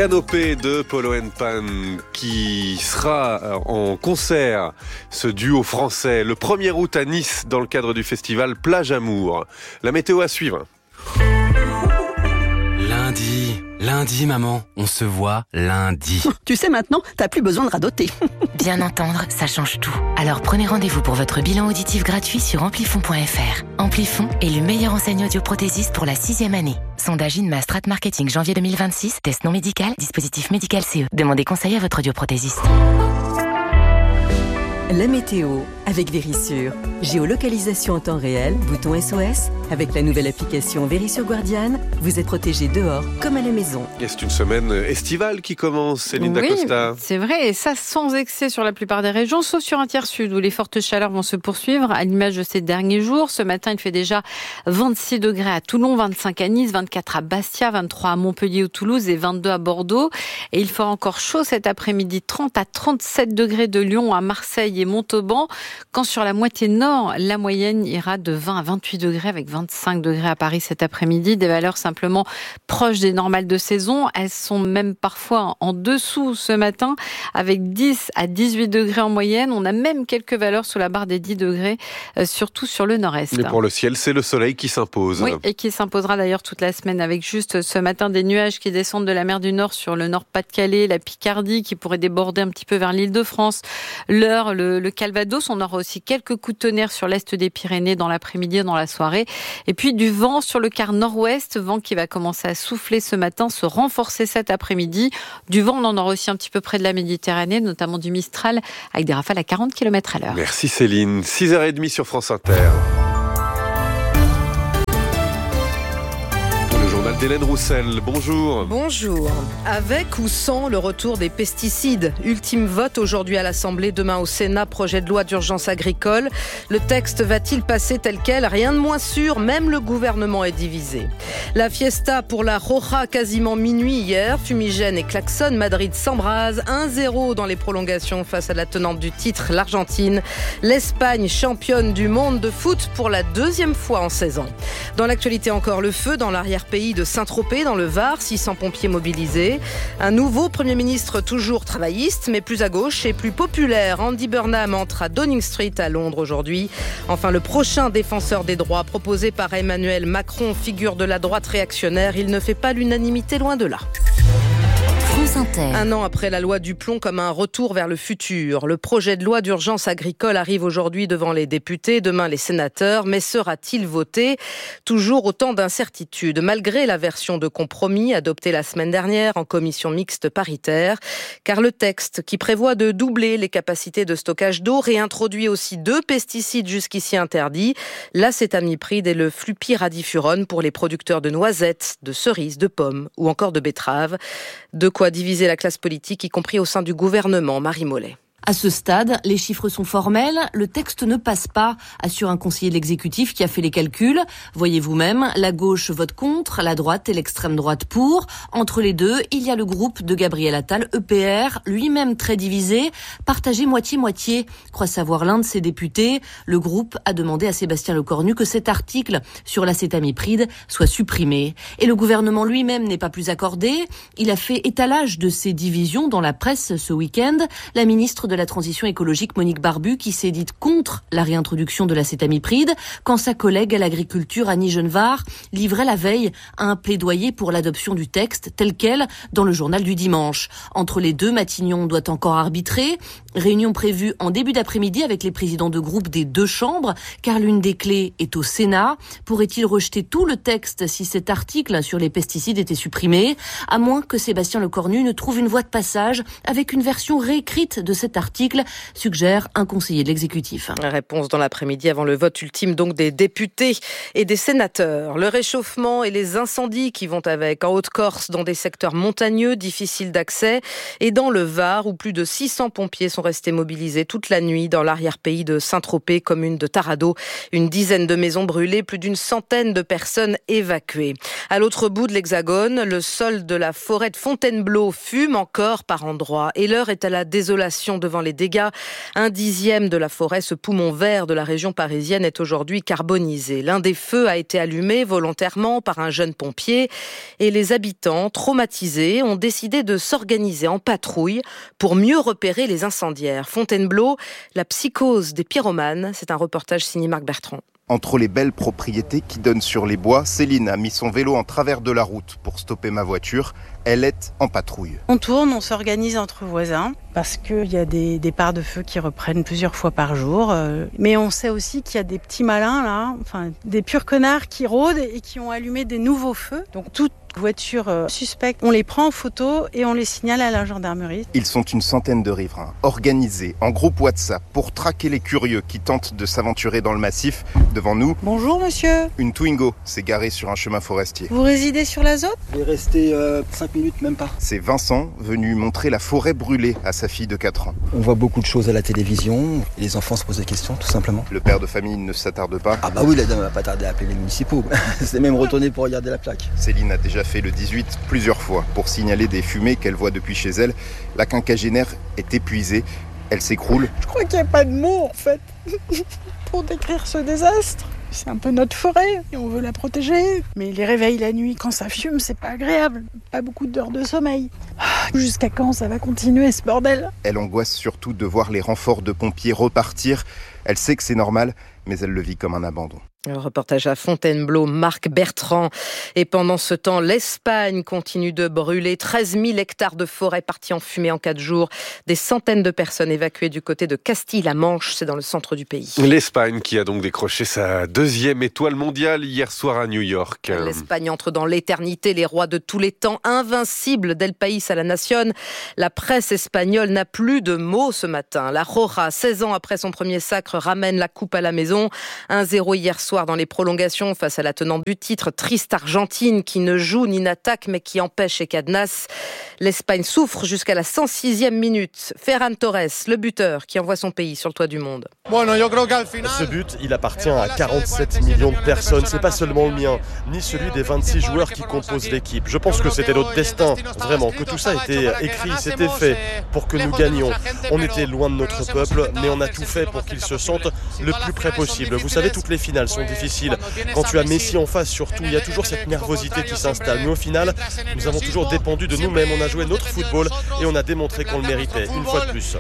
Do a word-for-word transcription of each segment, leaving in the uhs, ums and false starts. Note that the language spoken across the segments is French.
Canopée de Polo and Pan qui sera en concert, ce duo français, le premier août à Nice dans le cadre du festival Plage Amour. La météo à suivre. Lundi, lundi maman, on se voit lundi. Tu sais maintenant, t'as plus besoin de radoter. Bien entendre, ça change tout. Alors prenez rendez-vous pour votre bilan auditif gratuit sur amplifon point f r. Amplifon est le meilleur enseignant audioprothésiste pour la sixième année. Sondage INMA Strat Marketing janvier deux mille vingt-six, test non médical, dispositif médical C E. Demandez conseil à votre audioprothésiste. La météo avec Vérissure. Géolocalisation en temps réel, bouton S O S. Avec la nouvelle application Vérissure Guardian, vous êtes protégé dehors comme à la maison. Et c'est une semaine estivale qui commence, Céline oui, Dacosta. C'est vrai, et ça sans excès sur la plupart des régions, sauf sur un tiers sud où les fortes chaleurs vont se poursuivre à l'image de ces derniers jours. Ce matin, il fait déjà vingt-six degrés à Toulon, vingt-cinq à Nice, vingt-quatre à Bastia, vingt-trois à Montpellier ou Toulouse et vingt-deux à Bordeaux. Et il fera encore chaud cet après-midi, trente à trente-sept degrés de Lyon à Marseille et Montauban, quand sur la moitié nord, la moyenne ira de vingt à vingt-huit degrés avec vingt-cinq degrés à Paris cet après-midi. Des valeurs simplement proches des normales de saison. Elles sont même parfois en dessous ce matin avec dix à dix-huit degrés en moyenne. On a même quelques valeurs sous la barre des dix degrés, euh, surtout sur le nord-est. Mais pour le ciel, c'est le soleil qui s'impose. Oui, et qui s'imposera d'ailleurs toute la semaine avec juste ce matin des nuages qui descendent de la mer du Nord sur le Nord-Pas-de-Calais, la Picardie qui pourrait déborder un petit peu vers l'Île-de-France, l'Eure, le, le Calvados. On aura aussi quelques coups de tonnerre sur l'est des Pyrénées dans l'après-midi et dans la soirée. Et puis du vent sur le quart nord-ouest, vent qui va commencer à souffler ce matin, se renforcer cet après-midi. Du vent, on en aura aussi un petit peu près de la Méditerranée, notamment du Mistral, avec des rafales à quarante kilomètres à l'heure. Merci Céline. six heures trente sur France Inter. Hélène Roussel, bonjour. Bonjour. Avec ou sans le retour des pesticides, ultime vote aujourd'hui à l'Assemblée, demain au Sénat, projet de loi d'urgence agricole. Le texte va-t-il passer tel quel ? Rien de moins sûr, même le gouvernement est divisé. La fiesta pour la Roja, quasiment minuit hier, fumigène et klaxon, Madrid s'embrase, un zéro dans les prolongations face à la tenante du titre, l'Argentine. L'Espagne, championne du monde de foot pour la deuxième fois en seize ans. Dans l'actualité encore, le feu dans l'arrière-pays de Saint-Tropez, dans le Var, six cents pompiers mobilisés. Un nouveau Premier ministre toujours travailliste, mais plus à gauche et plus populaire. Andy Burnham entre à Downing Street à Londres aujourd'hui. Enfin, le prochain défenseur des droits proposé par Emmanuel Macron, figure de la droite réactionnaire, il ne fait pas l'unanimité, loin de là. Un an après la loi du plomb comme un retour vers le futur, le projet de loi d'urgence agricole arrive aujourd'hui devant les députés, demain les sénateurs, mais sera-t-il voté ? Toujours autant d'incertitudes, malgré la version de compromis adoptée la semaine dernière en commission mixte paritaire, car le texte qui prévoit de doubler les capacités de stockage d'eau réintroduit aussi deux pesticides jusqu'ici interdits, l'acétamipride et le flupyradifurone pour les producteurs de noisettes, de cerises, de pommes ou encore de betteraves. De quoi diviser la classe politique, y compris au sein du gouvernement. Marie Mollet. À ce stade, les chiffres sont formels, le texte ne passe pas, assure un conseiller de l'exécutif qui a fait les calculs. Voyez vous-même, la gauche vote contre, la droite et l'extrême droite pour. Entre les deux, il y a le groupe de Gabriel Attal, E P R, lui-même très divisé, partagé moitié-moitié, croit savoir l'un de ses députés. Le groupe a demandé à Sébastien Lecornu que cet article sur l'acétamipride soit supprimé. Et le gouvernement lui-même n'est pas plus accordé. Il a fait étalage de ses divisions dans la presse ce week-end. La ministre de la transition écologique Monique Barbu qui s'est dite contre la réintroduction de l'acétamipride quand sa collègue à l'agriculture Annie Genevard livrait la veille un plaidoyer pour l'adoption du texte tel quel dans le journal du dimanche. Entre les deux, Matignon doit encore arbitrer. Réunion prévue en début d'après-midi avec les présidents de groupe des deux chambres car l'une des clés est au Sénat. Pourrait-il rejeter tout le texte si cet article sur les pesticides était supprimé, à moins que Sébastien Lecornu ne trouve une voie de passage avec une version réécrite de cet article, suggère un conseiller de l'exécutif. Réponse dans l'après-midi avant le vote ultime donc des députés et des sénateurs. Le réchauffement et les incendies qui vont avec en Haute-Corse dans des secteurs montagneux difficiles d'accès et dans le Var où plus de six cents pompiers sont sont restés mobilisés toute la nuit dans l'arrière-pays de Saint-Tropez, commune de Tarado. Une dizaine de maisons brûlées, plus d'une centaine de personnes évacuées. À l'autre bout de l'Hexagone, le sol de la forêt de Fontainebleau fume encore par endroits. Et l'heure est à la désolation devant les dégâts. Un dixième de la forêt, ce poumon vert de la région parisienne, est aujourd'hui carbonisé. L'un des feux a été allumé volontairement par un jeune pompier. Et les habitants, traumatisés, ont décidé de s'organiser en patrouille pour mieux repérer les incendiaires. Fontainebleau, la psychose des pyromanes, c'est un reportage signé Marc Bertrand. Entre les belles propriétés qui donnent sur les bois, Céline a mis son vélo en travers de la route pour stopper ma voiture. Elle est en patrouille. On tourne, on s'organise entre voisins parce qu'il y a des départs de feu qui reprennent plusieurs fois par jour. Mais on sait aussi qu'il y a des petits malins là, enfin des purs connards qui rôdent et qui ont allumé des nouveaux feux. Donc toute voiture suspecte, on les prend en photo et on les signale à la gendarmerie. Ils sont une centaine de riverains, organisés en groupe WhatsApp pour traquer les curieux qui tentent de s'aventurer dans le massif. Devant nous, bonjour monsieur. Une Twingo s'est garée sur un chemin forestier. Vous résidez sur l'Azote ? Il est resté euh, cinq minutes, même pas. C'est Vincent, venu montrer la forêt brûlée à sa fille de quatre ans. On voit beaucoup de choses à la télévision, et les enfants se posent des questions, tout simplement. Le père de famille ne s'attarde pas. Ah bah oui, la dame va pas tarder à appeler les municipaux. C'est même retourné pour regarder la plaque. Céline a déjà fait le dix-huit plusieurs fois pour signaler des fumées qu'elle voit depuis chez elle. La quinquagénaire est épuisée, elle s'écroule. Je crois qu'il n'y a pas de mots en fait pour décrire ce désastre. C'est un peu notre forêt et on veut la protéger. Mais les réveils la nuit quand ça fume, c'est pas agréable. Pas beaucoup d'heures de sommeil. Jusqu'à quand ça va continuer ce bordel ? Elle angoisse surtout de voir les renforts de pompiers repartir. Elle sait que c'est normal, mais elle le vit comme un abandon. Un reportage à Fontainebleau, Marc Bertrand. Et pendant ce temps, l'Espagne continue de brûler. treize mille hectares de forêt partis en fumée en quatre jours. Des centaines de personnes évacuées du côté de Castille-La Manche, c'est dans le centre du pays. L'Espagne qui a donc décroché sa deuxième étoile mondiale hier soir à New York. L'Espagne entre dans l'éternité, les rois de tous les temps, invincibles del país à la nation. La presse espagnole n'a plus de mots ce matin. La Roja, seize ans après son premier sacre, ramène la coupe à la maison. un zéro hier soir. Dans les prolongations face à la tenante du titre, triste Argentine qui ne joue ni n'attaque mais qui empêche et cadenasse. L'Espagne souffre jusqu'à la cent sixième minute. Ferran Torres, le buteur qui envoie son pays sur le toit du monde. Ce but, il appartient à quarante-sept millions de personnes. C'est pas seulement le mien, ni celui des vingt-six joueurs qui composent l'équipe. Je pense que c'était notre destin, vraiment, que tout ça était écrit, c'était fait pour que nous gagnions. On était loin de notre peuple, mais on a tout fait pour qu'ils se sentent le plus près possible. Vous savez, toutes les finales sont difficile. Quand tu as Messi en face, surtout, il y a toujours cette nervosité qui s'installe. Mais au final, nous avons toujours dépendu de nous-mêmes. On a joué notre football et on a démontré qu'on le méritait, une fois de plus.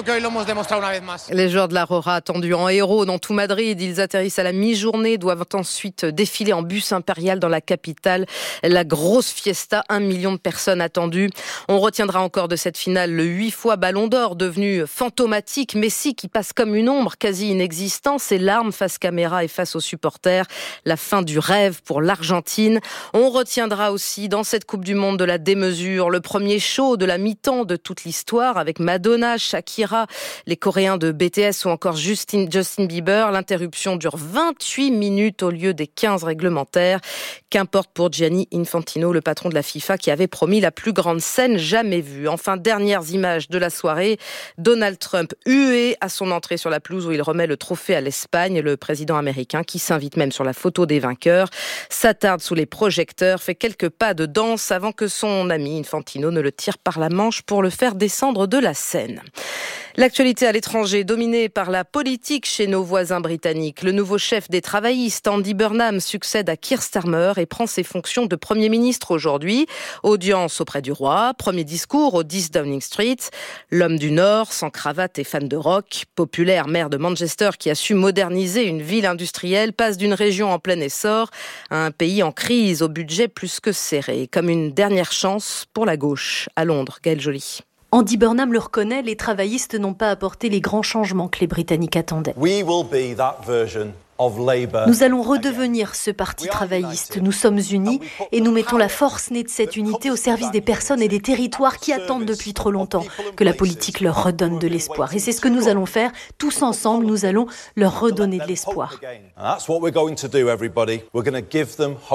Les joueurs de la Roja attendus en héros dans tout Madrid. Ils atterrissent à la mi-journée, doivent ensuite défiler en bus impérial dans la capitale. La grosse fiesta, un million de personnes attendues. On retiendra encore de cette finale le huit fois Ballon d'Or, devenu fantomatique. Messi qui passe comme une ombre, quasi inexistant. Ses larmes face caméra et face aux supporters, la fin du rêve pour l'Argentine. On retiendra aussi dans cette Coupe du Monde de la démesure le premier show de la mi-temps de toute l'histoire avec Madonna, Shakira, les Coréens de B T S ou encore Justin, Justin Bieber. L'interruption dure vingt-huit minutes au lieu des quinze réglementaires. Qu'importe pour Gianni Infantino, le patron de la FIFA qui avait promis la plus grande scène jamais vue. Enfin, dernières images de la soirée, Donald Trump hué à son entrée sur la pelouse où il remet le trophée à l'Espagne, le président américain qui s'invite même sur la photo des vainqueurs, s'attarde sous les projecteurs, fait quelques pas de danse avant que son ami Infantino ne le tire par la manche pour le faire descendre de la scène. L'actualité à l'étranger, dominée par la politique chez nos voisins britanniques. Le nouveau chef des travaillistes, Andy Burnham, succède à Keir Starmer et prend ses fonctions de Premier ministre aujourd'hui. Audience auprès du roi, premier discours au dix Downing Street. L'homme du Nord, sans cravate et fan de rock, populaire maire de Manchester qui a su moderniser une ville industrielle, passe d'une région en plein essor à un pays en crise, au budget plus que serré. Comme une dernière chance pour la gauche. À Londres, Gaëlle Joly. Andy Burnham le reconnaît, les travaillistes n'ont pas apporté les grands changements que les Britanniques attendaient. We will be that version of Labour. Nous allons redevenir ce parti travailliste. Nous sommes unis et nous mettons la force née de cette unité au service des personnes et des territoires qui attendent depuis trop longtemps que la politique leur redonne de l'espoir. Et c'est ce que nous allons faire. Tous ensemble, nous allons leur redonner de l'espoir. That's what we're going to do, everybody. We're going to give them hope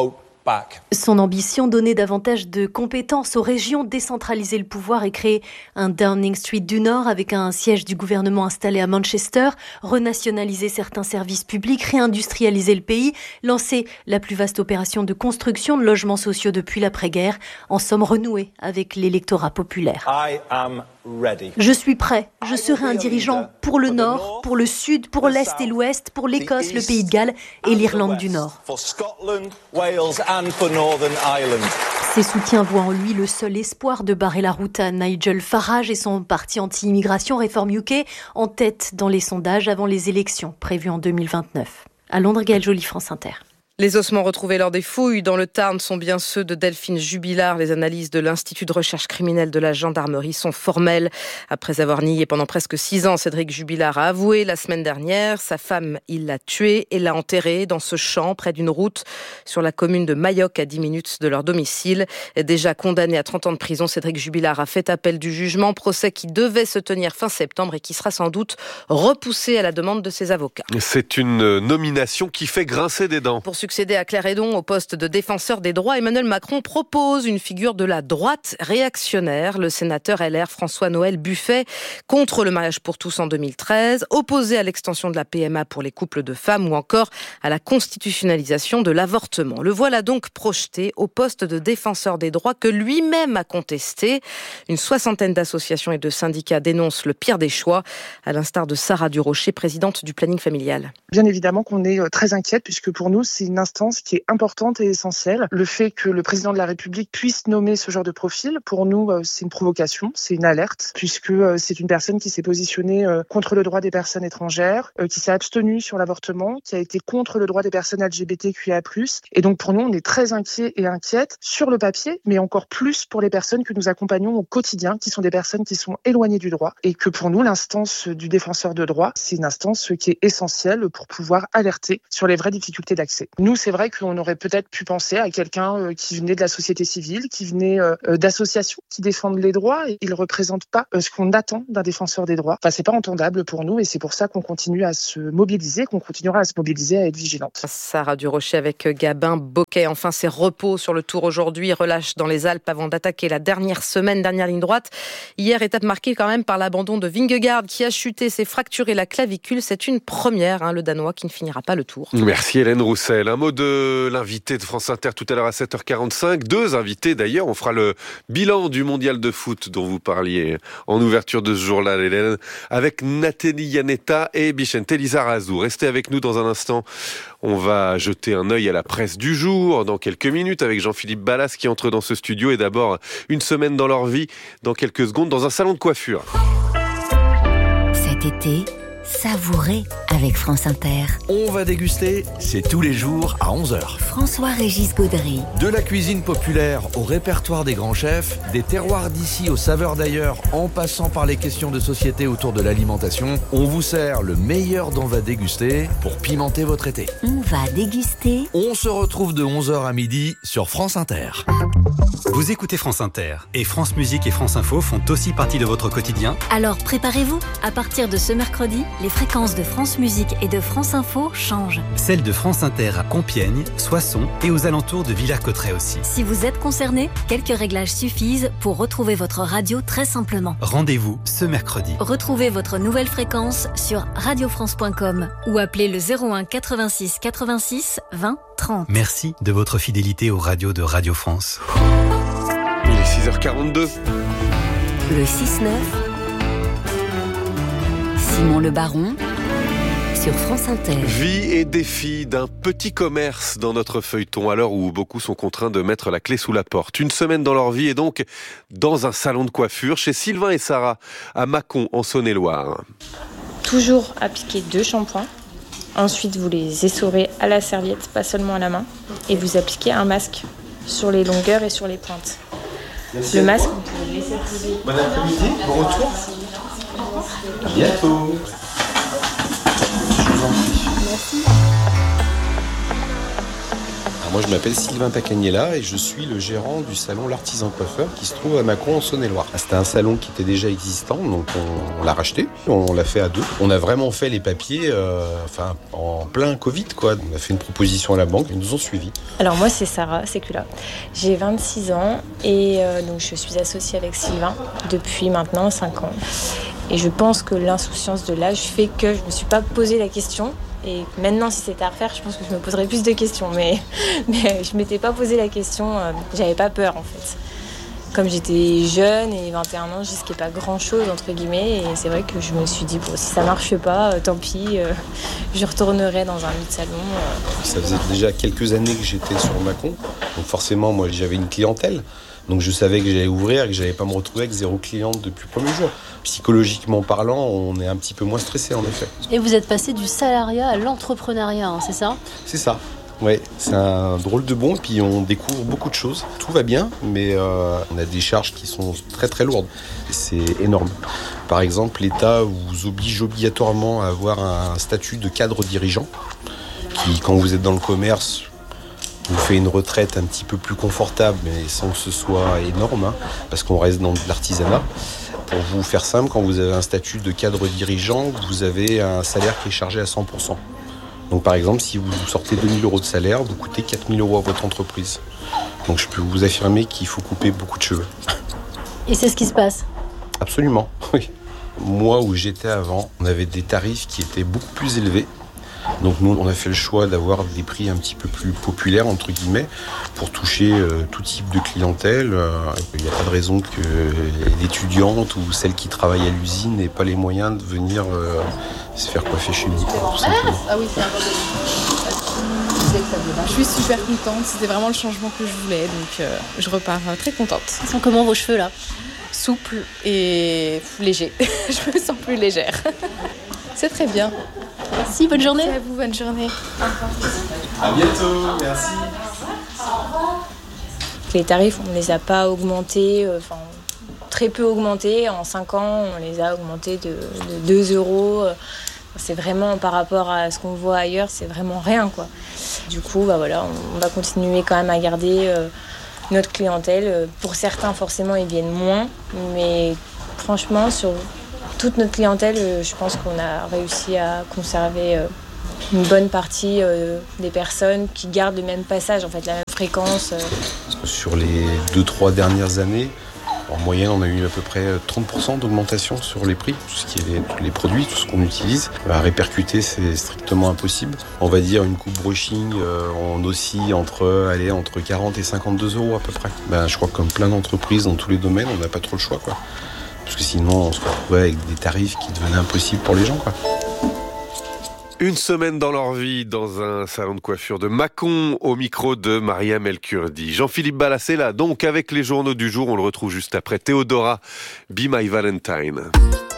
back. Son ambition, donner davantage de compétences aux régions, décentraliser le pouvoir et créer un Downing Street du Nord avec un siège du gouvernement installé à Manchester, renationaliser certains services publics, réindustrialiser le pays, lancer la plus vaste opération de construction de logements sociaux depuis l'après-guerre, en somme renouer avec l'électorat populaire. I am ready. Je suis prêt, je serai un dirigeant pour le Nord, pour le Sud, pour l'Est et l'Ouest, pour l'Écosse, le Pays de Galles et l'Irlande du Nord. For Scotland, Wales and for Northern Ireland. Ses soutiens voient en lui le seul espoir de barrer la route à Nigel Farage et son parti anti-immigration Reform U K, en tête dans les sondages avant les élections prévues en deux mille vingt-neuf. À Londres, Gaëlle Joly, France Inter. Les ossements retrouvés lors des fouilles dans le Tarn sont bien ceux de Delphine Jubilard. Les analyses de l'Institut de recherche criminelle de la gendarmerie sont formelles. Après avoir nié pendant presque six ans, Cédric Jubilard a avoué la semaine dernière. Sa femme, il l'a tuée et l'a enterrée dans ce champ près d'une route sur la commune de Mayoc, à dix minutes de leur domicile. Déjà condamné à trente ans de prison, Cédric Jubilard a fait appel du jugement. Procès qui devait se tenir fin septembre et qui sera sans doute repoussé à la demande de ses avocats. C'est une nomination qui fait grincer des dents. Pour succéder à Claire Hédon au poste de défenseur des droits, Emmanuel Macron propose une figure de la droite réactionnaire. Le sénateur L R François-Noël Buffet, contre le mariage pour tous en deux mille treize, opposé à l'extension de la P M A pour les couples de femmes ou encore à la constitutionnalisation de l'avortement. Le voilà donc projeté au poste de défenseur des droits que lui-même a contesté. Une soixantaine d'associations et de syndicats dénoncent le pire des choix, à l'instar de Sarah Durocher, présidente du planning familial. Bien évidemment qu'on est très inquiète, puisque pour nous, c'est une instance qui est importante et essentielle. Le fait que le président de la République puisse nommer ce genre de profil, pour nous, c'est une provocation, c'est une alerte, puisque c'est une personne qui s'est positionnée contre le droit des personnes étrangères, qui s'est abstenue sur l'avortement, qui a été contre le droit des personnes L G B T Q I A plus. Et donc pour nous, on est très inquiets et inquiètes sur le papier, mais encore plus pour les personnes que nous accompagnons au quotidien, qui sont des personnes qui sont éloignées du droit, et que pour nous, l'instance du défenseur de droit, c'est une instance qui est essentielle pour pouvoir alerter sur les vraies difficultés d'accès. Nous, c'est vrai qu'on aurait peut-être pu penser à quelqu'un qui venait de la société civile, qui venait d'associations qui défendent les droits, et il ne représente pas ce qu'on attend d'un défenseur des droits. Enfin, c'est pas entendable pour nous, et c'est pour ça qu'on continue à se mobiliser, qu'on continuera à se mobiliser, à être vigilante. Sarah Durocher avec Gabin Bocquet. Enfin, ses repos sur le Tour aujourd'hui, relâche dans les Alpes avant d'attaquer la dernière semaine, dernière ligne droite. Hier, étape marquée quand même par l'abandon de Vingegaard qui a chuté, s'est fracturé la clavicule. C'est une première, hein, le Danois qui ne finira pas le Tour. Merci Hélène Roussel. Un mot de l'invité de France Inter tout à l'heure à sept heures quarante-cinq. Deux invités d'ailleurs. On fera le bilan du mondial de foot dont vous parliez en ouverture de ce jour-là, Hélène, avec Nathalie Yanetta et Bichente Lizarazu. Restez avec nous dans un instant. On va jeter un œil à la presse du jour dans quelques minutes avec Jean-Philippe Ballas qui entre dans ce studio. Et d'abord, une semaine dans leur vie dans quelques secondes dans un salon de coiffure. Cet été, savourez avec France Inter. On va déguster, c'est tous les jours à onze heures. François-Régis Gaudry. De la cuisine populaire au répertoire des grands chefs, des terroirs d'ici aux saveurs d'ailleurs, en passant par les questions de société autour de l'alimentation, on vous sert le meilleur d'On va déguster pour pimenter votre été. On va déguster. On se retrouve de onze heures à midi sur France Inter. Vous écoutez France Inter et France Musique et France Info font aussi partie de votre quotidien. Alors préparez-vous, à partir de ce mercredi, les fréquences de France Musique et de France Info changent. Celles de France Inter à Compiègne, Soissons et aux alentours de Villers-Cotterêts aussi. Si vous êtes concerné, quelques réglages suffisent pour retrouver votre radio très simplement. Rendez-vous ce mercredi. Retrouvez votre nouvelle fréquence sur radio france point com ou appelez le zéro un quatre-vingt-six quatre-vingt-six vingt trente. Merci de votre fidélité aux radios de Radio France. Il est six heures quarante-deux. Le six neuf. Simon Le Baron sur France Inter. Vie et défi d'un petit commerce dans notre feuilleton à l'heure où beaucoup sont contraints de mettre la clé sous la porte. Une semaine dans leur vie et donc dans un salon de coiffure chez Sylvain et Sarah à Mâcon en Saône-et-Loire. Toujours appliquer deux shampoings. Ensuite, vous les essorez à la serviette, pas seulement à la main. Et vous appliquez un masque sur les longueurs et sur les pointes. Merci. Le masque, vous pouvez le laisser poser. Bon après-midi, bon retour. À bientôt. Je vous en prie. Merci. À Moi, je m'appelle Sylvain Pacagnella et je suis le gérant du salon L'Artisan Coiffeur qui se trouve à Mâcon en Saône-et-Loire. C'était un salon qui était déjà existant, donc on, on l'a racheté, on l'a fait à deux. On a vraiment fait les papiers euh, enfin, en plein Covid, quoi. On a fait une proposition à la banque, ils nous ont suivis. Alors moi, c'est Sarah Sécula. J'ai vingt-six ans et euh, donc je suis associée avec Sylvain depuis maintenant cinq ans. Et je pense que l'insouciance de l'âge fait que je ne me suis pas posé la question. Et maintenant, si c'était à refaire, je pense que je me poserais plus de questions. Mais, mais je ne m'étais pas posé la question, euh, j'avais pas peur en fait. Comme j'étais jeune et vingt et un ans, je risquais pas grand-chose, entre guillemets. Et c'est vrai que je me suis dit, bon, si ça marche pas, euh, tant pis, euh, je retournerai dans un lit de salon. Euh. Ça faisait déjà quelques années que j'étais sur Mâcon. Donc forcément, moi, j'avais une clientèle. Donc je savais que j'allais ouvrir et que j'allais pas me retrouver avec zéro cliente depuis le premier jour. Psychologiquement parlant, on est un petit peu moins stressé en effet. Et vous êtes passé du salariat à l'entrepreneuriat, hein, c'est ça ? C'est ça. Ouais, c'est un drôle de bond, puis on découvre beaucoup de choses. Tout va bien, mais euh, on a des charges qui sont très très lourdes. C'est énorme. Par exemple, l'État vous oblige obligatoirement à avoir un statut de cadre dirigeant, qui, quand vous êtes dans le commerce, vous fait une retraite un petit peu plus confortable, mais sans que ce soit énorme, hein, parce qu'on reste dans de l'artisanat. Pour vous faire simple, quand vous avez un statut de cadre dirigeant, vous avez un salaire qui est chargé à cent pour cent. Donc par exemple, si vous sortez deux mille euros de salaire, vous coûtez quatre mille euros à votre entreprise. Donc je peux vous affirmer qu'il faut couper beaucoup de cheveux. Et c'est ce qui se passe ? Absolument, oui. Moi, où j'étais avant, on avait des tarifs qui étaient beaucoup plus élevés. Donc nous, on a fait le choix d'avoir des prix un petit peu plus populaires, entre guillemets, pour toucher euh, tout type de clientèle. Il n'y a pas de raison que l'étudiante ou celle qui travaille à l'usine n'ait pas les moyens de venir euh, se faire coiffer chez nous, tout simplement. Ah oui, c'est un Je suis super contente, c'était vraiment le changement que je voulais, donc euh, je repars euh, très contente. Ils sont comment vos cheveux là ? Souple et léger. Je me sens plus légère. C'est très bien. Merci, bonne journée. Merci à vous, bonne journée. À bientôt, merci. Les tarifs, on ne les a pas augmentés, euh, enfin très peu augmentés. En cinq ans, on les a augmentés de, de deux euros. C'est vraiment, par rapport à ce qu'on voit ailleurs, c'est vraiment rien, quoi. Du coup, bah voilà, on, on va continuer quand même à garder euh, notre clientèle. Pour certains, forcément, ils viennent moins. Mais franchement, sur toute notre clientèle, je pense qu'on a réussi à conserver une bonne partie des personnes qui gardent le même passage, en fait, la même fréquence. Sur les deux trois dernières années, en moyenne, on a eu à peu près trente pour cent d'augmentation sur les prix, tout ce qui est les, les produits, tout ce qu'on utilise. À répercuter, c'est strictement impossible. On va dire une coupe brushing, euh, on oscille entre, allez, entre quarante et cinquante-deux euros à peu près. Ben, je crois que comme plein d'entreprises dans tous les domaines, on n'a pas trop le choix, quoi. Parce que sinon, on se retrouvait avec des tarifs qui devenaient impossibles pour les gens, quoi. Une semaine dans leur vie dans un salon de coiffure de Mâcon au micro de Mariam El Kurdi. Jean-Philippe Balassé là, donc avec les journaux du jour, on le retrouve juste après Théodora, Be My Valentine.